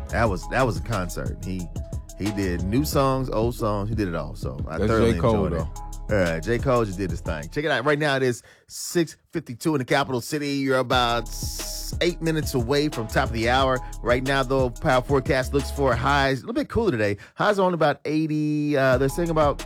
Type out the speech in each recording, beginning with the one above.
That was a concert. He did new songs, old songs. He did it all. So I thoroughly J. Cole, enjoyed it. All right, J. Cole just did his thing. Check it out. Right now it is 6:52 in the capital city. You're about 8 minutes away from top of the hour. Right now, though, Power Forecast looks for highs. A little bit cooler today. Highs are only about 80. They're saying about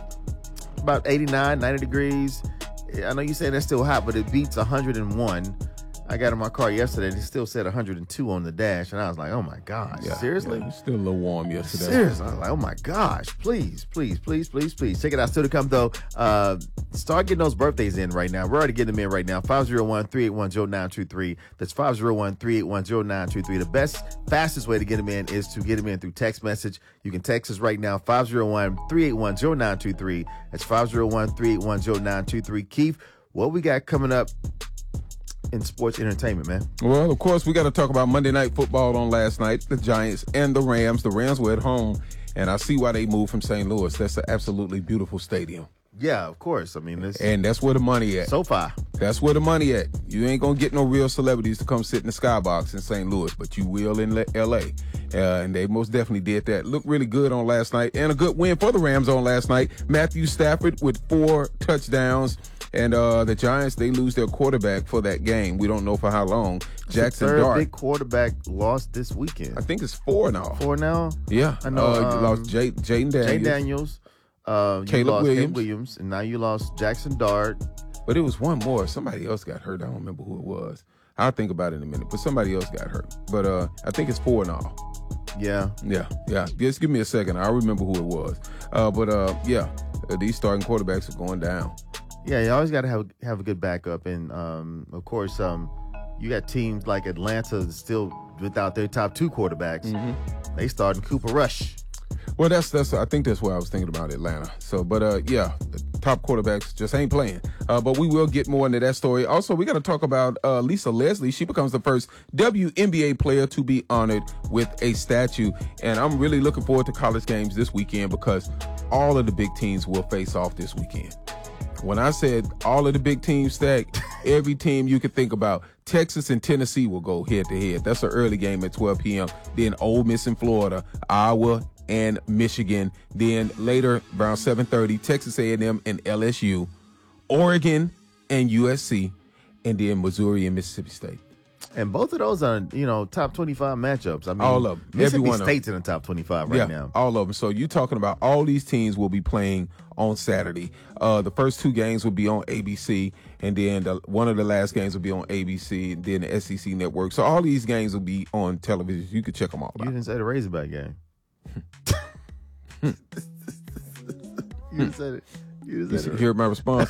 89, 90 degrees. I know you say that's still hot, but it beats 101. I got in my car yesterday and it still said 102 on the dash. And I was like, oh my gosh, seriously? Yeah, it's still a little warm yesterday. Seriously. I was like, oh my gosh, please. Check it out. Still to come, though. Start getting those birthdays in right now. We're already getting them in right now. 501-381-0923. That's 501-381-0923. The fastest way to get them in is to get them in through text message. You can text us right now, 501-381-0923. That's 501-381-0923. Keith, what we got coming up in sports entertainment, man? Well, of course, we got to talk about Monday Night Football on last night, the Giants and the Rams. The Rams were at home, and I see why they moved from St. Louis. That's an absolutely beautiful stadium. Yeah, of course. I mean, and that's where the money at. So far. That's where the money at. You ain't going to get no real celebrities to come sit in the skybox in St. Louis, but you will in L.A., and they most definitely did that. Looked really good on last night, and a good win for the Rams on last night. Matthew Stafford with 4 touchdowns. And the Giants, they lose their quarterback for that game. We don't know for how long. Jackson Dart. Dart. Big quarterback lost this weekend. I think it's 4 now. 4 now? Yeah. I know. You lost Jaden Daniels. Caleb Williams. And now you lost Jackson Dart. But it was one more. Somebody else got hurt. I don't remember who it was. I'll think about it in a minute. But somebody else got hurt. But I think it's 4 now. Yeah. Just give me a second. I'll remember who it was. These starting quarterbacks are going down. Yeah, you always got to have a good backup. And, of course, you got teams like Atlanta still without their top 2 quarterbacks. Mm-hmm. They starting Cooper Rush. Well, that's I think that's why I was thinking about Atlanta. So, but the top quarterbacks just ain't playing. But we will get more into that story. Also, we got to talk about Lisa Leslie. She becomes the first WNBA player to be honored with a statue. And I'm really looking forward to college games this weekend because all of the big teams will face off this weekend. When I said all of the big teams stacked, every team you could think about, Texas and Tennessee will go head-to-head. That's an early game at 12 p.m. Then Ole Miss in Florida, Iowa and Michigan. Then later, around 7:30, Texas A&M and LSU, Oregon and USC, and then Missouri and Mississippi State. And both of those are, top 25 matchups. I mean, all of them. Mississippi State's in the top 25 right now. All of them. So you're talking about all these teams will be playing on Saturday. The first 2 games will be on ABC, and then one of the last games will be on ABC, and then the SEC Network. So all these games will be on television. You can check them all out. You didn't say the Razorback game. You didn't say it. You hear my response?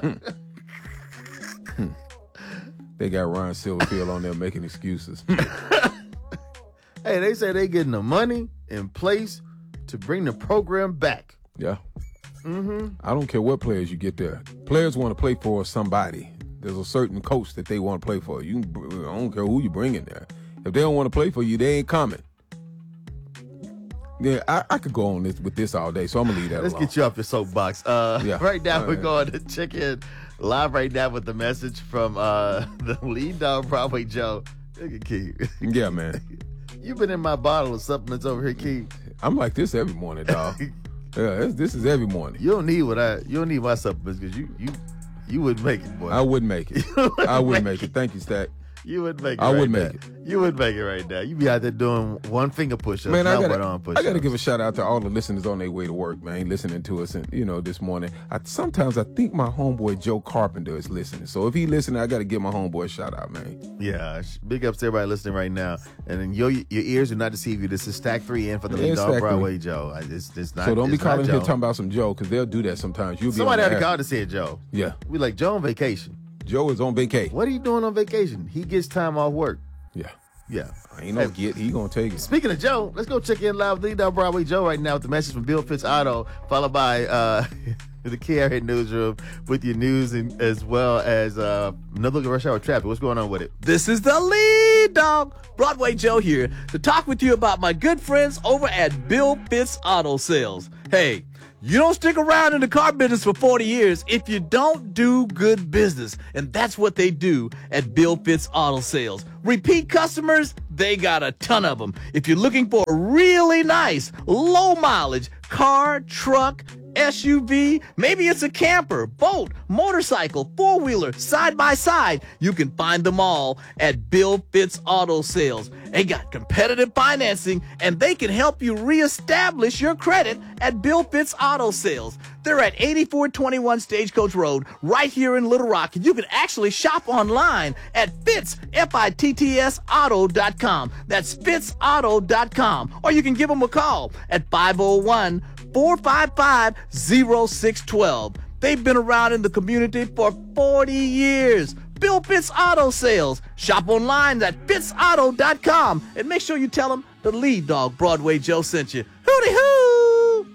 They got Ryan Silverfield on there making excuses. Hey, they say they getting the money in place to bring the program back. Yeah. Mm-hmm. I don't care what players you get there. Players want to play for somebody. There's a certain coach that they want to play for. I don't care who you bring in there. If they don't want to play for you, they ain't coming. Yeah, I could go on with this all day, so I'm going to leave that alone. Let's get you off your soapbox. Right now, we're going to check in live right now with the message from the lead dog, Broadway Joe. Look at Keith. Yeah, man. You've been in my bottle of supplements over here, Keith. I'm like this every morning, dog. Yeah, this is every morning. You don't need my supplements because you wouldn't make it, boy. I wouldn't make it. I wouldn't make it. Thank you, Stack. You wouldn't make it. I wouldn't make it. You wouldn't make it right now. You be out there doing one finger push-ups. Man, I gotta give a shout out to all the listeners on their way to work, man, listening to us, and this morning. Sometimes I think my homeboy Joe Carpenter is listening. So if he listening, I gotta give my homeboy a shout out, man. Yeah, big ups to everybody listening right now. And then your ears do not deceive you. This is Stack 3 in for the lead dog, Broadway Joe. It's not. So don't be calling here talking about some Joe because they'll do that sometimes. Somebody had to call to say Joe. Yeah, we like Joe on vacation. Joe is on vacation. What are you doing on vacation? He gets time off work. Yeah. Ain't no get. He gonna take it. Speaking of Joe, let's go check in live with Lead Dog Broadway Joe right now with the message from Bill Fitz Auto, followed by the KRA Newsroom with your news and as well as another look at rush hour traffic. What's going on with it? This is the Lead Dog Broadway Joe here to talk with you about my good friends over at Bill Fitz Auto Sales. Hey, You don't stick around in the car business for 40 years if you don't do good business. And that's what they do at Bill Fitz Auto Sales. Repeat customers, they got a ton of them. If you're looking for a really nice, low mileage car, truck, SUV, maybe it's a camper, boat, motorcycle, four-wheeler, side-by-side, you can find them all at Bill Fitz Auto Sales. They got competitive financing, and they can help you reestablish your credit at Bill Fitz Auto Sales. They're at 8421 Stagecoach Road, right here in Little Rock, and you can actually shop online at Fitz, Fitts Auto.com. That's FitzAuto.com. Or you can give them a call at 501-455-0612. They've been around in the community for 40 years. Bill Fitz Auto Sales. Shop online at FitzAuto.com. And make sure you tell them the lead dog, Broadway Joe, sent you. Hooty-hoo!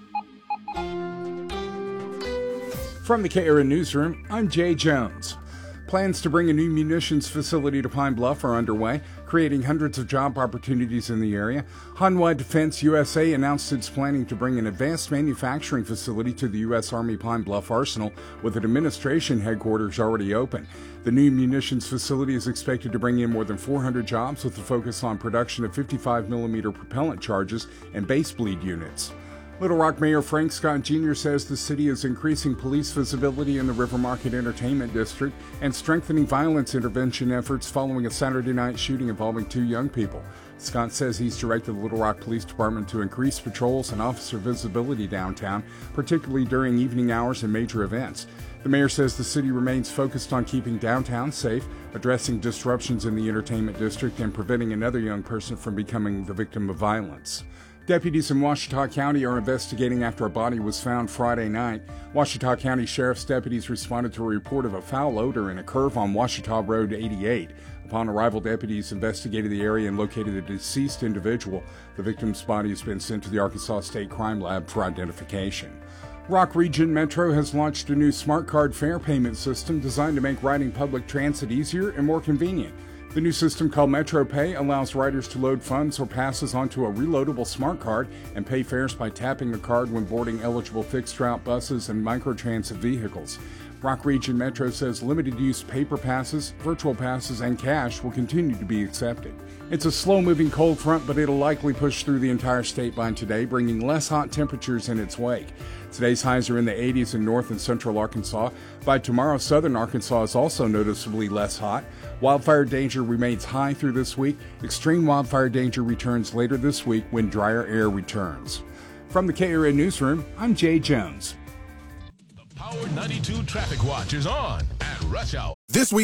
From the KRN Newsroom, I'm Jay Jones. Plans to bring a new munitions facility to Pine Bluff are underway, creating hundreds of job opportunities in the area. Hanwha Defense USA announced it's planning to bring an advanced manufacturing facility to the U.S. Army Pine Bluff Arsenal, with an administration headquarters already open. The new munitions facility is expected to bring in more than 400 jobs, with a focus on production of 55mm propellant charges and base bleed units. Little Rock Mayor Frank Scott Jr. says the city is increasing police visibility in the River Market Entertainment District and strengthening violence intervention efforts following a Saturday night shooting involving 2 young people. Scott says he's directed the Little Rock Police Department to increase patrols and officer visibility downtown, particularly during evening hours and major events. The mayor says the city remains focused on keeping downtown safe, addressing disruptions in the entertainment district, and preventing another young person from becoming the victim of violence. Deputies in Ouachita County are investigating after a body was found Friday night. Ouachita County Sheriff's deputies responded to a report of a foul odor in a curve on Ouachita Road 88. Upon arrival, deputies investigated the area and located the deceased individual. The victim's body has been sent to the Arkansas State Crime Lab for identification. Rock Region Metro has launched a new smart card fare payment system designed to make riding public transit easier and more convenient. The new system, called Metro Pay, allows riders to load funds or passes onto a reloadable smart card and pay fares by tapping the card when boarding eligible fixed-route buses and microtransit vehicles. Rock Region Metro says limited-use paper passes, virtual passes, and cash will continue to be accepted. It's a slow-moving cold front, but it'll likely push through the entire state by today, bringing less hot temperatures in its wake. Today's highs are in the 80s in north and central Arkansas. By tomorrow, southern Arkansas is also noticeably less hot. Wildfire danger remains high through this week. Extreme wildfire danger returns later this week when drier air returns. From the KRN Newsroom, I'm Jay Jones. The Power 92 Traffic Watch is on at rush hour. This week.